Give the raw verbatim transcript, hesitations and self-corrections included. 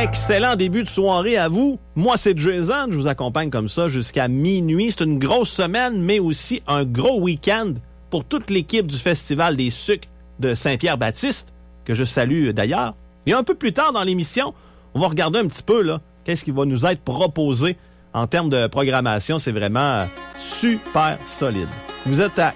Excellent début de soirée à vous. Moi, c'est Jason. Je vous accompagne comme ça jusqu'à minuit. C'est une grosse semaine, mais aussi un gros week-end pour toute l'équipe du Festival des Sucres de Saint-Pierre-Baptiste, que je salue d'ailleurs. Et un peu plus tard dans l'émission, on va regarder un petit peu là, qu'est-ce qui va nous être proposé en termes de programmation. C'est vraiment super solide. Vous êtes à